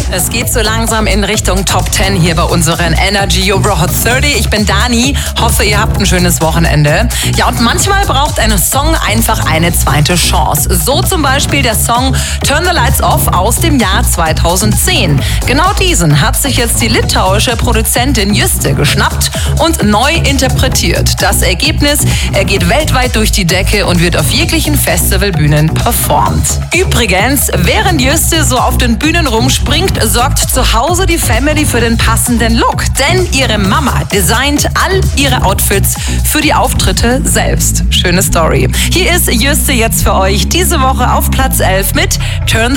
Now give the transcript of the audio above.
Es geht so langsam in Richtung Top 10 hier bei unseren Energy Euro Hot 30. Ich bin Dani, hoffe ihr habt ein schönes Wochenende. Ja, und manchmal braucht ein Song einfach eine zweite Chance. So zum Beispiel der Song Turn the Lights Off aus dem Jahr 2010. Genau diesen hat sich jetzt die litauische Produzentin Juste geschnappt und neu interpretiert. Das Ergebnis, er geht weltweit durch die Decke und wird auf jeglichen Festivalbühnen performt. Übrigens, während Juste so auf den Bühnen rumspringt, sorgt zu Hause die Family für den passenden Look. Denn ihre Mama designt all ihre Outfits für die Auftritte selbst. Schöne Story. Hier ist Juste jetzt für euch diese Woche auf Platz 11 mit Turn the